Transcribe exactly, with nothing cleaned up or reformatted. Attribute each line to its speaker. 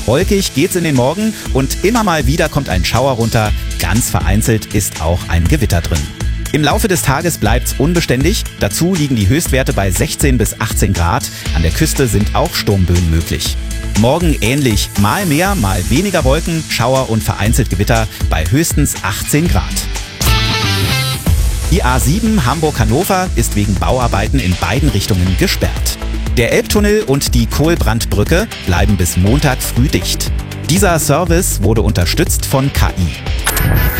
Speaker 1: Wolkig geht's in den Morgen und immer mal wieder kommt ein Schauer runter. Ganz vereinzelt ist auch ein Gewitter drin. Im Laufe des Tages bleibt's unbeständig. Dazu liegen die Höchstwerte bei sechzehn bis achtzehn Grad. An der Küste sind auch Sturmböen möglich. Morgen ähnlich. Mal mehr, mal weniger Wolken, Schauer und vereinzelt Gewitter bei höchstens achtzehn Grad. Die A sieben Hamburg-Hannover ist wegen Bauarbeiten in beiden Richtungen gesperrt. Der Elbtunnel und die Kohlbrandbrücke bleiben bis Montag früh dicht. Dieser Service wurde unterstützt von K I.